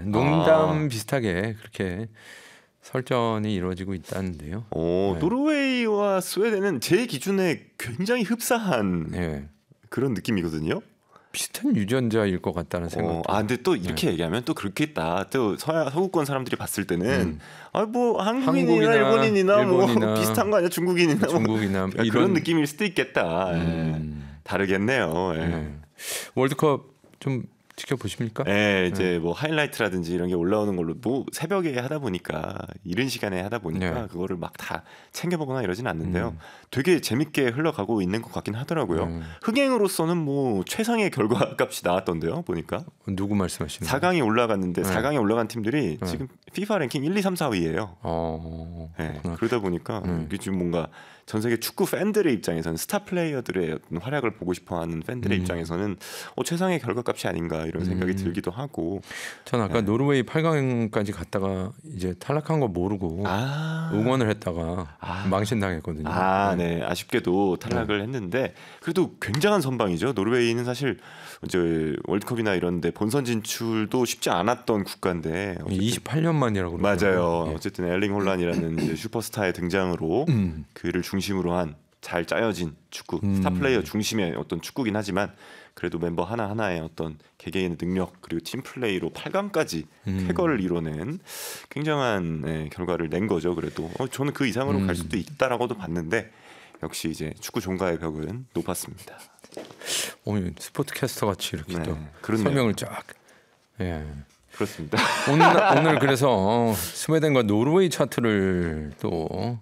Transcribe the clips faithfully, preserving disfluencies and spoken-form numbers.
농담 아. 비슷하게 그렇게 설전이 이루어지고 있다는데요. 오, 네. 노르웨이와 스웨덴은 제 기준에 굉장히 흡사한 네. 그런 느낌이거든요. 비슷한 유전자일 것 같다는 생각. 어, 아 근데 또 이렇게 네. 얘기하면 또 그렇겠다. 또 서야 서구권 사람들이 봤을 때는 음. 아뭐 한국인이나 한국이나 일본인이나, 일본이나 뭐 비슷한 거 아니야? 중국인이나 중국이나 뭐. 그런 느낌일 수도 있겠다. 음. 예. 다르겠네요. 예. 네. 월드컵 좀 지켜보십니까? 네, 이제 네. 뭐 하이라이트라든지 이런 게 올라오는 걸로 뭐 새벽에 하다 보니까 이른 시간에 하다 보니까 네. 그거를 막 다 챙겨보거나 이러진 않는데요. 음. 되게 재밌게 흘러가고 있는 것 같긴 하더라고요. 음. 흥행으로서는 뭐 최상의 결과값이 나왔던데요, 보니까. 누구 말씀하시는 사 강이 올라갔는데 네. 사 강에 올라간 팀들이 네. 지금 피파 랭킹 일, 이, 삼, 사 위예요. 어, 네, 그러다 보니까 네. 이게 지금 뭔가 전 세계 축구 팬들의 입장에서는 스타 플레이어들의 활약을 보고 싶어하는 팬들의 음. 입장에서는 어, 최상의 결과값이 아닌가 이런 생각이 음. 들기도 하고. 전 아까 네. 노르웨이 팔 강까지 갔다가 이제 탈락한 거 모르고 아. 응원을 했다가 아. 망신당했거든요. 아, 네. 아쉽게도 탈락을 네. 했는데 그래도 굉장한 선방이죠. 노르웨이는 사실 이제 월드컵이나 이런 데 본선 진출도 쉽지 않았던 국가인데 이십팔 년 만이라고 맞아요. 네. 어쨌든 엘링 홀란이라는 이제 슈퍼스타의 등장으로 음. 그를 중심으로 한 잘 짜여진 축구, 음. 스타 플레이어 중심의 어떤 축구긴 하지만 그래도 멤버 하나하나의 어떤 개개인의 능력 그리고 팀 플레이로 팔 강까지 음. 쾌거를 이뤄낸 굉장한 네, 결과를 낸 거죠. 그래도 어, 저는 그 이상으로 음. 갈 수도 있다라고도 봤는데 역시 이제 축구 종가의 벽은 높았습니다. 오늘 스포츠 캐스터 같이 이렇게 네, 또 그렇네요. 설명을 쫙. 예. 그렇습니다. 오늘 오늘 그래서 스웨덴과 노르웨이 차트를 또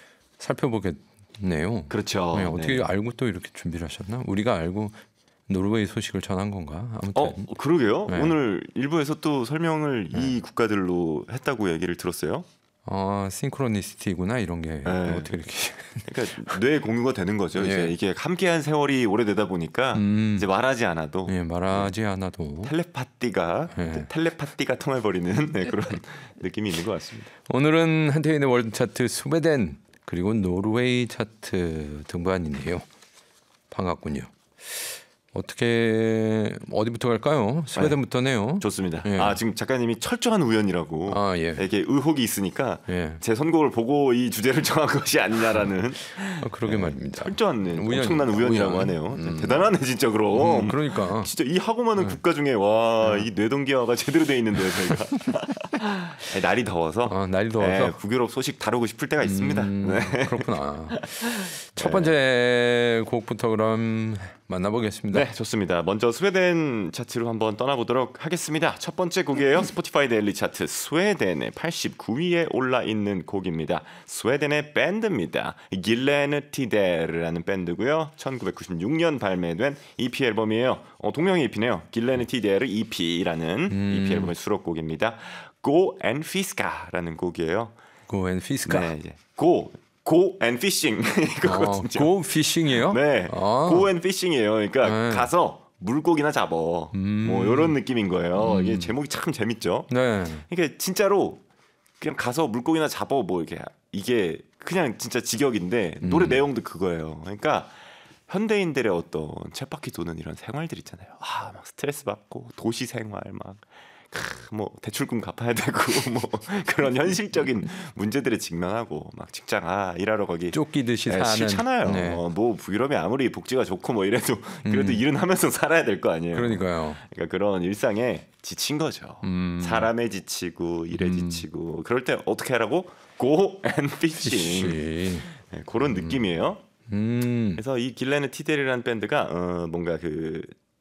살펴보겠네요. 그렇죠. 네, 어떻게 네. 알고 또 이렇게 준비를 하셨나? 우리가 알고 노르웨이 소식을 전한 건가? 아무튼. 어, 그러게요. 네. 오늘 일부에서 또 설명을 네. 이 국가들로 했다고 얘기를 들었어요. 아, 싱크로니시티구나 이런 게 네. 어떻게 이렇게. 그러니까 뇌 공유가 되는 거죠. 예. 이제 이게 함께한 세월이 오래되다 보니까 음. 이제 말하지 않아도 예, 말하지 않아도 텔레파티가 네. 텔레파티가 통해버리는 네, 그런 느낌이 있는 것 같습니다. 오늘은 한태인의 월드 차트 스웨덴 그리고 노르웨이 차트 등반이네요. 반갑군요. 어떻게 어디부터 갈까요? 스웨덴부터네요. 좋습니다. 예. 아 지금 작가님이 철저한 우연이라고 아, 예. 이게 의혹이 있으니까 예. 제 선곡을 보고 이 주제를 정한 것이 아니냐라는 아, 그러게 말입니다. 철저한 네, 우연, 엄청난 우연이라고 우연. 하네요. 음. 대단하네 진짜 그럼. 음, 그러니까 진짜 이 하고 많은 국가 중에 와 이 뇌동기화가 제대로 돼 있는데요 저희가. 아니, 날이 더워서 아, 날이 더워서 네, 북유럽 소식 다루고 싶을 때가 있습니다. 음, 네. 그렇구나. 첫 번째 곡부터 그럼 만나보겠습니다. 네, 좋습니다. 먼저 스웨덴 차트로 한번 떠나보도록 하겠습니다. 첫 번째 곡이에요. 스포티파이 데일리 차트 스웨덴의 팔십구 위에 올라 있는 곡입니다. 스웨덴의 밴드입니다. 길레네 티데르라는 밴드고요. 천구백구십육 년 발매된 이피 앨범이에요. 어, 동명의 이피네요. 길레네 티데르 이피라는 음. 이피 앨범의 수록곡입니다. Go and Fiska라는 곡이에요. Go and Fiska. 네, 이제 Go Go and Fishing 이거거든요. 어, Go Fishing이에요? 네, 아. Go and Fishing이에요. 그러니까 네. 가서 물고기나 잡어. 음. 뭐 이런 느낌인 거예요. 음. 이게 제목이 참 재밌죠. 네. 이게 진짜로 그냥 가서 물고기나 잡어 뭐 이게 이게 그냥 진짜 직역인데 음. 노래 내용도 그거예요. 그러니까 현대인들의 어떤 쳇바퀴 도는 이런 생활들 있잖아요. 아, 막 스트레스 받고 도시 생활 막. 뭐 대출금 갚아야 되고 뭐 그런 현실적인 문제들에 직면하고 막 직장 아 일하러 거기 쫓기듯이 네, 사는. 싫잖아요. 네. 어, 뭐 북유럽이 아무리 복지가 좋고 뭐 이래도 그래도 음. 일은 하면서 살아야 될 거 아니에요. 그러니까요. 그러니까 그런 일상에 지친 거죠. 음. 사람에 지치고 일에 음. 지치고 그럴 때 어떻게 하라고? Go and fishing. Fish. 네, 그런 느낌이에요. 음. 그래서 이 길레네 티데르라는 밴드가 어, 뭔가 그,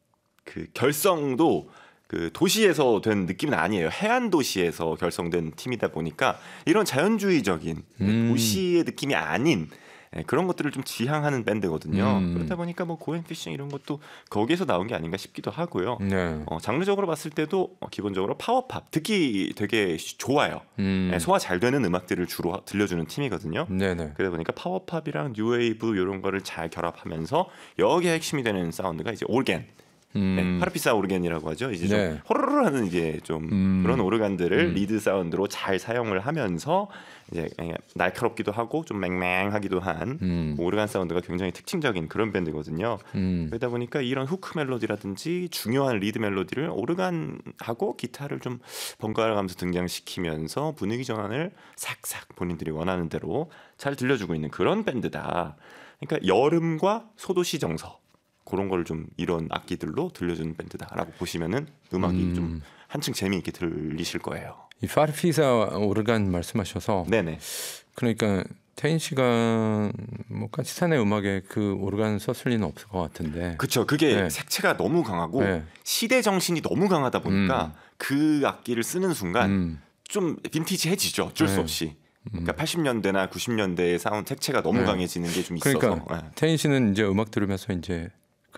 그 결성도 그 도시에서 된 느낌은 아니에요. 해안 도시에서 결성된 팀이다 보니까 이런 자연주의적인 음. 도시의 느낌이 아닌 그런 것들을 좀 지향하는 밴드거든요. 음. 그러다 보니까 뭐 고앤피싱 이런 것도 거기에서 나온 게 아닌가 싶기도 하고요. 네. 어, 장르적으로 봤을 때도 어, 기본적으로 파워팝 듣기 되게 좋아요. 음. 네, 소화 잘 되는 음악들을 주로 들려주는 팀이거든요. 네네. 그러다 보니까 파워팝이랑 뉴웨이브 이런 거를 잘 결합하면서 여기에 핵심이 되는 사운드가 이제 올겐. 음. 네, 파르피사 오르간이라고 하죠. 이제 네. 좀 호로로 하는 이제 좀 음. 그런 오르간들을 음. 리드 사운드로 잘 사용을 하면서 이제 날카롭기도 하고 좀 맹맹하기도 한 음. 오르간 사운드가 굉장히 특징적인 그런 밴드거든요. 음. 그러다 보니까 이런 후크 멜로디라든지 중요한 리드 멜로디를 오르간하고 기타를 좀 번갈아가면서 등장시키면서 분위기 전환을 싹싹 본인들이 원하는 대로 잘 들려주고 있는 그런 밴드다. 그러니까 여름과 소도시 정서 그런 걸 좀 이런 악기들로 들려주는 밴드다라고 보시면은 음악이 음. 좀 한층 재미있게 들리실 거예요. 이 파르피사 오르간 말씀하셔서 네네. 그러니까 태인 씨가 뭐 까치산의 음악에 그 오르간 썼을 리는 없을 것 같은데. 그렇죠. 그게 네. 색채가 너무 강하고 네. 시대 정신이 너무 강하다 보니까 음. 그 악기를 쓰는 순간 음. 좀 빈티지해지죠. 어쩔 수 네. 없이. 그러니까 팔십 년대나 구십 년대의 사운드 색채가 너무 네. 강해지는 게 좀 있어서. 그러니까 네. 태인 씨는 이제 음악 들으면서 이제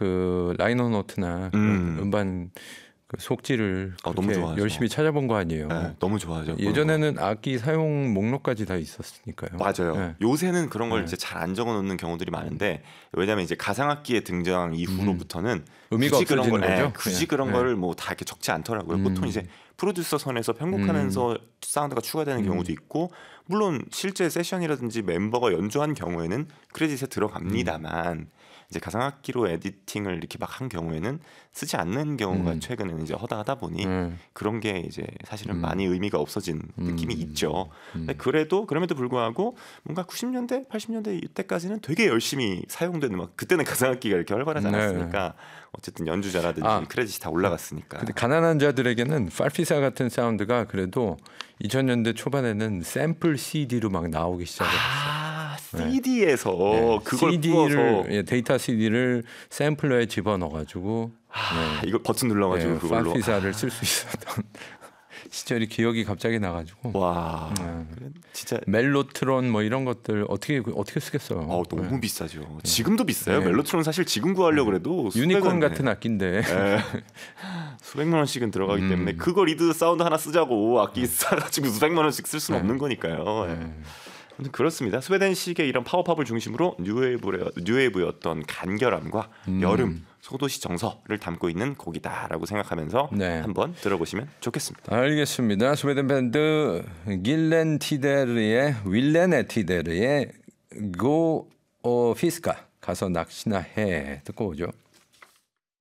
그 라이너 노트나 음. 음반 그 속지를 어, 너무 그렇게 좋아하죠. 열심히 찾아본 거 아니에요. 네, 너무 좋아하죠. 그런 거. 예전에는 악기 사용 목록까지 다 있었으니까요. 맞아요. 네. 요새는 그런 걸 네. 이제 잘 안 적어놓는 경우들이 많은데 왜냐하면 이제 가상악기의 등장 이후로부터는 의미가 굳이 그런 없어지는 걸, 거죠? 예, 굳이 네. 그런 네. 걸 뭐 다 이렇게 적지 않더라고요. 음. 보통 이제 프로듀서 선에서 편곡하면서 사운드가 추가되는 음. 경우도 있고 물론 실제 세션이라든지 멤버가 연주한 경우에는 크레딧에 들어갑니다만 이제 가상악기로 에디팅을 이렇게 막 한 경우에는 쓰지 않는 경우가 음. 최근에는 이제 허다하다 보니 음. 그런 게 이제 사실은 음. 많이 의미가 없어진 느낌이 음. 있죠. 음. 근데 그래도 그럼에도 불구하고 뭔가 구십 년대, 팔십 년대 이때까지는 되게 열심히 사용된 음악. 그때는 가상악기가 이렇게 활발하지 네. 않았으니까 어쨌든 연주자라든지 아. 크레딧이 다 올라갔으니까. 근데 가난한 자들에게는 파르피사 같은 사운드가 그래도 이천 년대 초반에는 샘플 씨디로 막 나오기 시작했어요. 아, 씨디에서 네. 그걸 씨디를 구워서 예, 데이터 씨디를 샘플러에 집어넣어가지고 아, 이거 버튼 눌러가지고 예, 그걸로 파르피사를 쓸 수 있었던 시절이 기억이 갑자기 나가지고 와 네. 진짜 멜로트론 뭐 이런 것들 어떻게 어떻게 쓰겠어요? 어, 너무 네. 비싸죠. 지금도 비싸요. 네. 멜로트론 사실 지금 구하려고 그래도 유니콘 수백원, 같은 네. 악기인데 예. 수백만 원씩은 들어가기 음. 때문에 그거 리드 사운드 하나 쓰자고 악기 사가지고 수백만 원씩 쓸 수는 네. 없는 거니까요. 예. 네. 아무튼 그렇습니다. 스웨덴식의 이런 파워팝을 중심으로 뉴웨이브의, 뉴웨이브였던 간결함과 음. 여름 소도시 정서를 담고 있는 곡이다라고 생각하면서 네. 한번 들어보시면 좋겠습니다. 알겠습니다. 스웨덴 밴드 길렌 티데르의 윌렌의 티데르의 고 어, 피스카 가서 낚시나 해 듣고 오죠.